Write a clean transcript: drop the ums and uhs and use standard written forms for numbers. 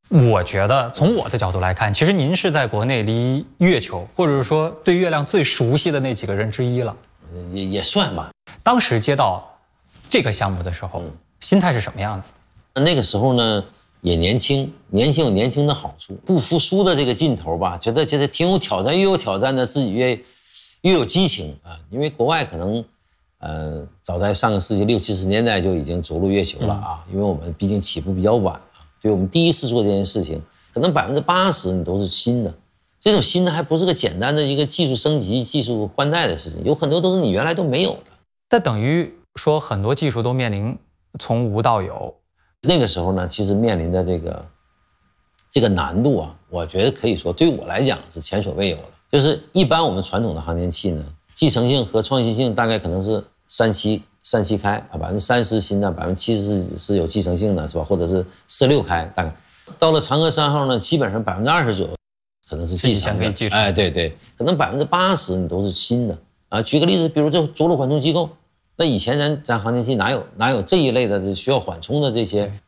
我觉得从我的角度来看，其实您是在国内离月球或者说对月亮最熟悉的那几个人之一了。 也算吧。 当时接到这个项目的时候，心态是什么样的？ 那个时候呢，也年轻，年轻有年轻的好处，不服输的这个劲头吧，觉得挺有挑战，越有挑战呢，自己越有激情啊。因为国外可能，早在上个世纪60、70年代就已经着陆月球了啊。因为我们毕竟起步比较晚啊，对我们第一次做这件事情，可能80%你都是新的。这种新的还不是个简单的一个技术升级、技术换代的事情，有很多都是你原来都没有的。 那等于说很多技术都面临从无到有。 那个时候呢，其实面临的这个难度啊，我觉得可以说对我来讲是前所未有的。就是一般我们传统的航天器呢，继承性和创新性大概可能是37开啊，30%新的70%是有继承性的，是吧？或者是46开，大概到了嫦娥3号呢，基本上20%左右可能是继承的。哎，对，可能80%你都是新的啊。举个例子，比如这着陆缓冲机构。那以前咱航天器哪有这一类的需要缓冲的这些